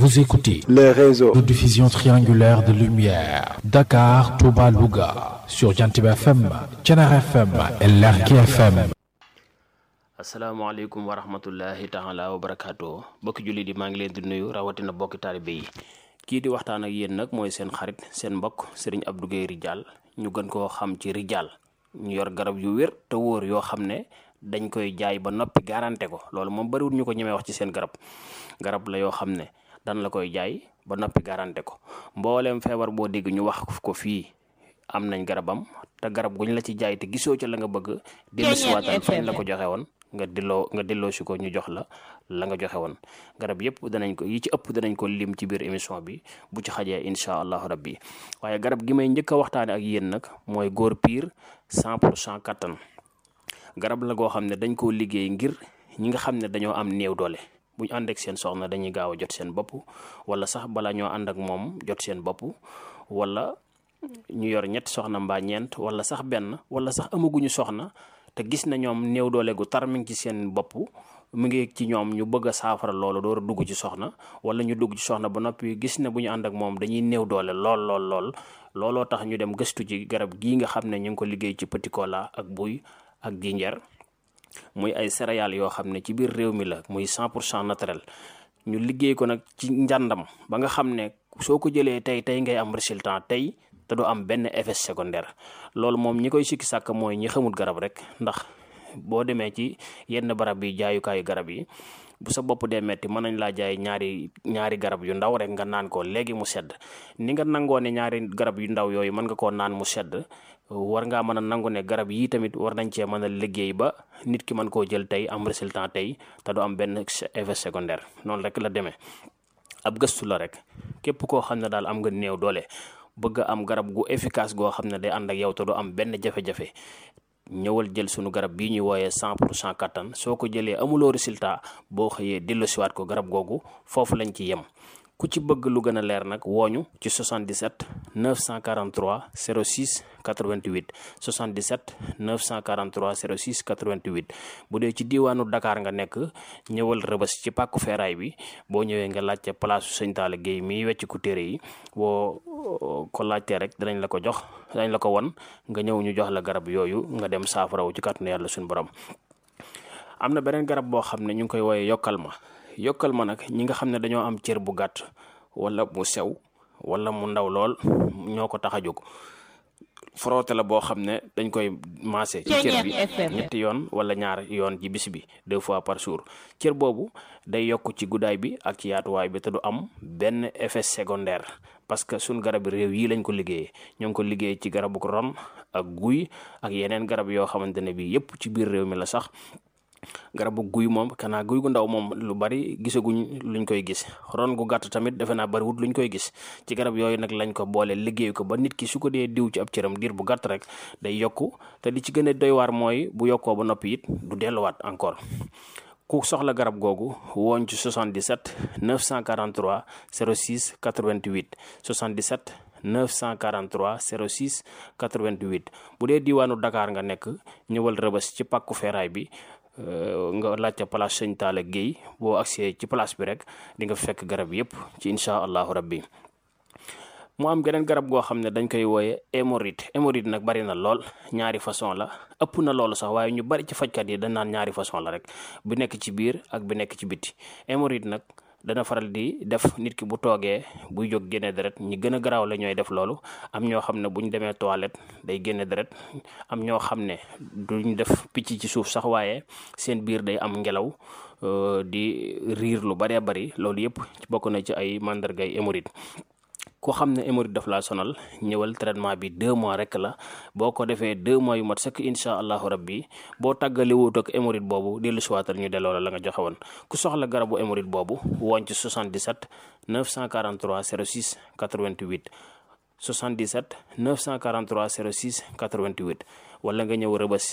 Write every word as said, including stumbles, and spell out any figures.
Vous écoutez le réseau de diffusion triangulaire de lumière Dakar, Touba, Louga sur Jantib F M, Thiénaba F M et Lergui F M. asalaamaaleykum wa rahmatullahi taala wa barakaatu bokki julli di maa ngi leen di nuyu rawatina bokki taalibe yi kii di waxtaan ak yéen nag mooy seen xarit seen mbokk Serigne Abdou Guèye Ridial ñu gën koo xam ci Ridial ñu yor garab yu wér te wóor yoo xam ne dañ koy jaay ba noppi garanté ko loolu moom bariwul ñu ko ñemee wax ci seen garab garab la yoo xam ne dan la koy jaay ba noppi garanté ko mbooleem feebar boo dégg ñu wax ko fii am nañ garabam te garab guñ la ci jaay te gisoo ca la nga bëgg dellu si waatal fañ la ko joxe woon nga delloo nga delloo si ko ñu jox la la nga joxe woon garab yëpp danañ ko yi ci ëpp danañ ko lim ci biir émission bi bu ci xajee incha allahu rabbi waaye garab gi may njëkk a waxtaane ak yéen nag mooy góor piir cent pour cent kattan garab la goo xam ne dañ koo liggéey ngir ñi nga xam ne dañoo am néew doole bu ñu ànd ak seen soxna dañuy gaaw a jot seen bopp wala sax bala ñoo ànd ak moom jot seen bopp wala ñu yor ñetti soxna mbaa ñeent wala sax benn wala sax amaguñu soxna te gis na ñoom néew doole gu tar mi ngi ci seen bopp mu ngi ci ñoom ñu bëgg a saafara loolu door a dugg ci soxna wala ñu dugg ci soxna ba noppi gis na bu ñu ànd ak moom dañuy néew doole lool lool lool looloo tax ñu dem gëstu ci garab gii nga xam ne ñu ngi ko liggéey ci petit cola ak buy ak jinjeer muy ay céréales yoo xam ne ci biir réew mi la muy cent pour cent naturel ñu liggéey ko nag ci njàndam ba nga xam ne soo ko jëlee tey tey ngay am résultat tey te du am benn effet secondaire loolu moom ñi koy sikki sàkk mooy ñi xamul garab rek ndax boo demee ci yenn barab yi jaayukaayu garab yi bu sa bopp dee metti mën nañ laa jaay ñaari ñaari garab yu ndaw rek nga naan ko léegi mu sedd ni nga nangoo ne ñaari garab yu ndaw yooyu mën nga koo naan mu sedd war ngaa mën a nangu ne garab yii tamit war nañ cee mën a liggéey ba nit ki mën koo jël tey am résultat tey te du am benn effet secondaire noonu rek la demee ab gëstu la rek képp koo xam ne daal am nga néew doole bëgg a am garab gu efficace goo xam ne day ànd ak yow te du am benn jafe-jafe ñëwal jël sunu garab bii ñuy wooyee cent pour cent kattan soo ko jëlee amuloo résultat boo xëyee delloosiwaat ko garab googu foofu lañ ci yem ku ci bëgg lu gën a leer nag wooñu ci soixante-dix-sept neuf cent quarante-trois zéro six quatre-vingt-huit soixante-dix-sept neuf cent quarante-trois zéro six quatre-vingt-huit bu dee ci diiwaanu Dakar nga nekk ñëwal Rëbës ci pàkku feeraay bi boo ñëwee nga laajte place Sëñ Talla Guèye mi wecc ku téere yi boo ko laajtee rek danañ la ko jox danañ la ko won nga ñëw ñu jox la garab yooyu nga dem saafarawu ci kàttanu yàlla suñu borom. am na beneen garab boo xam ne ñu ngi koy wooyee yokkal ma yokkal ma nag ñi nga xam ne dañoo am cër bu gàtt wala mu sew wala mu ndaw lool ñoo ko tax a jóg frotté la boo xam ne dañ koy maase ci cër bi ñetti yoon wala ñaar yoon ci bis bi deux fois par jour cër boobu day yokk ci guddaay bi ak ci yaatuwaay bi te du am benn effet secondaire parce que suñ garab réew yi lañ ko liggéeyee ñoo ngi ko liggéey ci garabu ron ak guy ak yeneen garab yoo xamante ne bi yépp ci biir réew mi la sax garabu guy moom kanaa guy gu ndaw moom lu bari gisaguñ luñ koy gis ron gu gàtt tamit defe naa bariwut luñ koy gis ci garab yooyu nag lañ ko boole liggéey ko ba nit ki su ko dee diw ci ab cëram diir bu gàtt rek day yokku te li ci gën a doy waar mooy bu yokkoo ba noppi it du delluwaat encore ku soxla garab googu wooñ ci soixante-dix-sept neuf cent quarante-trois zéro six quatre-vingt-huit soixante-dix-sept neuf cent quarante-trois zéro six quatre-vingt-huit bu dee diiwaanu Dakar nga nekk ñëwal Rëbës ci pàkku feeraay bi nga laajte place Sëñ Talla Guèye boo agsee ci place bi rek di nga fekk garab yépp ci incha allahu rabbi mu am geneen garab goo xam ne dañ koy wooye hémorroïde hémorroïde nag bari na lool ñaari façon la ëpp na loolu sax waaye ñu bari ci fajkat yi dañ naan ñaari façon la rek bi nekk ci biir ak bi nekk ci biti hémorroïde nag dana faral di def nit ki bu toogee buy jóg génne deret ñi gën a garaaw la ñooy def loolu am ñoo xam ne bu ñu demee toilette day génne deret am ñoo xam ne duñ def picc ci suuf sax waaye seen biir day am ngelaw di riir lu baree bari loolu yëpp bokk na ci ay mandargay hémorroïde koo xam ne hémorroïde daf laa sonal ñëwal traitement bi deux mois rek la boo ko defee deux mois yu mat sëkk incha allahu rabbi boo tàggale wut ak hémorroïde boobu dellu siwaatal ñu delloo la la nga joxe woon ku soxla garabu hémorroïde boobu wooñ ci soixante-dix-sept neuf cent quarante-trois zéro six quatre-vingt-huit soixante-dix-sept neuf cent quarante-trois zéro six quatre-vingt-huit wala nga ñëw Rëbës